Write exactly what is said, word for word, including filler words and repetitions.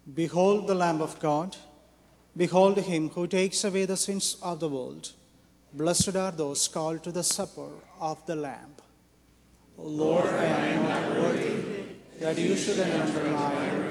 Behold the Lamb of God. Behold him who takes away the sins of the world. Blessed are those called to the supper of the Lamb. Lord, I am not worthy that you should enter my